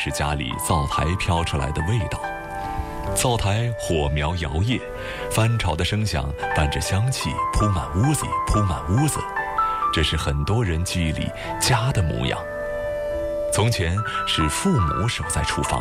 是家里灶台飘出来的味道。灶台火苗摇曳，翻炒的声响伴着香气铺满屋子，这是很多人记忆里家的模样。从前是父母守在厨房，